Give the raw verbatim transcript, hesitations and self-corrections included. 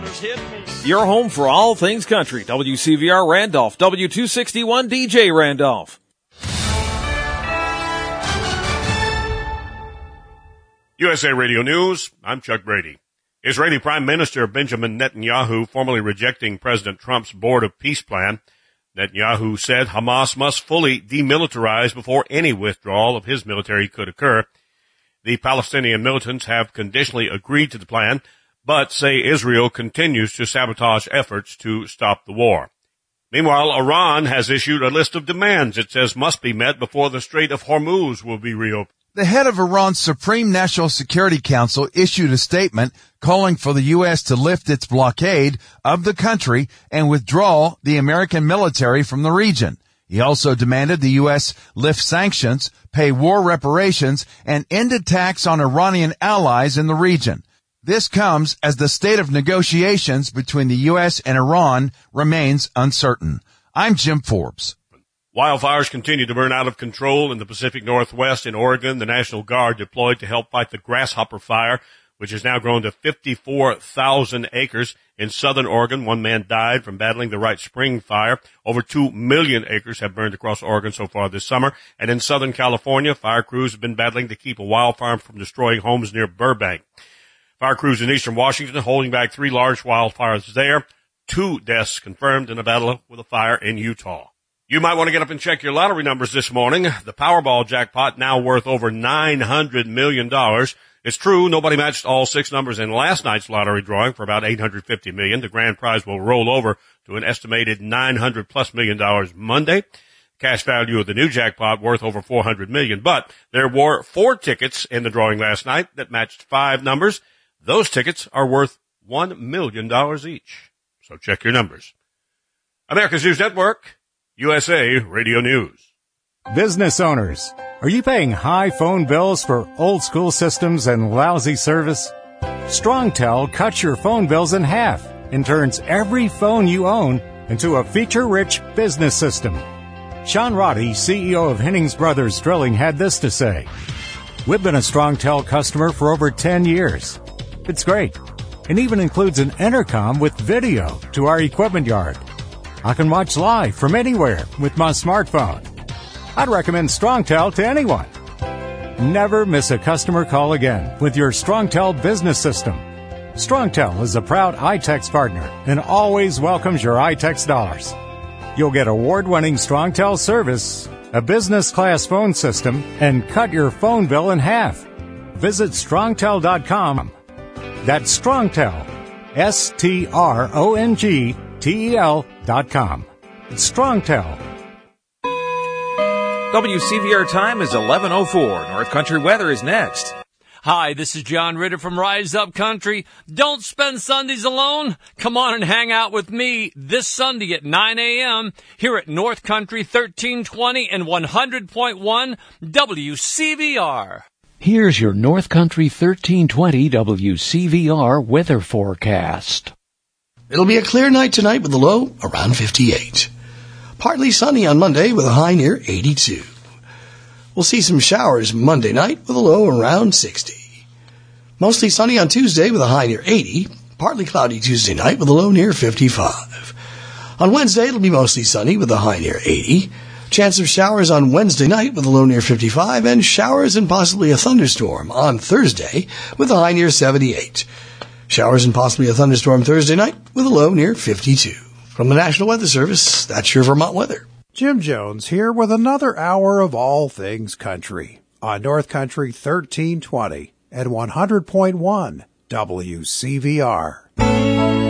Your home for all things country. W C V R Randolph, W two sixty-one D J Randolph. U S A Radio News, I'm Chuck Brady. Israeli Prime Minister Benjamin Netanyahu formally rejecting President Trump's Board of Peace plan. Netanyahu said Hamas must fully demilitarize before any withdrawal of his military could occur. The Palestinian militants have conditionally agreed to the plan, but say Israel continues to sabotage efforts to stop the war. Meanwhile, Iran has issued a list of demands it says must be met before the Strait of Hormuz will be reopened. The head of Iran's Supreme National Security Council issued a statement calling for the U S to lift its blockade of the country and withdraw the American military from the region. He also demanded the U S lift sanctions, pay war reparations, and end attacks on Iranian allies in the region. This comes as the state of negotiations between the U S and Iran remains uncertain. I'm Jim Forbes. Wildfires continue to burn out of control in the Pacific Northwest. In Oregon, the National Guard deployed to help fight the grasshopper fire, which has now grown to fifty-four thousand acres. In southern Oregon, one man died from battling the Wright Spring fire. Over two million acres have burned across Oregon so far this summer. And in southern California, fire crews have been battling to keep a wildfire from destroying homes near Burbank. Fire crews in eastern Washington holding back three large wildfires there. Two deaths confirmed in a battle with a fire in Utah. You might want to get up and check your lottery numbers this morning. The Powerball jackpot now worth over nine hundred million dollars. It's true, nobody matched all six numbers in last night's lottery drawing for about eight hundred fifty million dollars. The grand prize will roll over to an estimated nine hundred plus million dollars Monday. Cash value of the new jackpot worth over four hundred million dollars. But there were four tickets in the drawing last night that matched five numbers. Those tickets are worth one million dollars each. So check your numbers. America's News Network, U S A Radio News. Business owners, are you paying high phone bills for old school systems and lousy service? StrongTel cuts your phone bills in half and turns every phone you own into a feature-rich business system. Sean Roddy, C E O of Hennings Brothers Drilling, had this to say. We've been a StrongTel customer for over ten years. It's great, and even includes an intercom with video to our equipment yard. I can watch live from anywhere with my smartphone. I'd recommend StrongTel to anyone. Never miss a customer call again with your StrongTel business system. StrongTel is a proud iTex partner and always welcomes your iTex dollars. You'll get award-winning StrongTel service, a business-class phone system, and cut your phone bill in half. Visit strongtel dot com. That's StrongTel, S T R O N G T E L dot com. It's StrongTel. W C V R time is eleven oh four. North Country weather is next. Hi, this is John Ritter from Rise Up Country. Don't spend Sundays alone. Come on and hang out with me this Sunday at nine a.m. here at North Country thirteen twenty and one hundred point one W C V R. Here's your North Country thirteen twenty W C V R weather forecast. It'll be a clear night tonight with a low around fifty-eight. Partly sunny on Monday with a high near eighty-two. We'll see some showers Monday night with a low around sixty. Mostly sunny on Tuesday with a high near eighty. Partly cloudy Tuesday night with a low near fifty-five. On Wednesday, it'll be mostly sunny with a high near eighty. Chance of showers on Wednesday night with a low near fifty-five, and showers and possibly a thunderstorm on Thursday with a high near seventy-eight. Showers and possibly a thunderstorm Thursday night with a low near fifty-two. From the National Weather Service, that's your Vermont weather. Jim Jones here with another hour of all things country on North Country thirteen twenty and one hundred point one W C V R.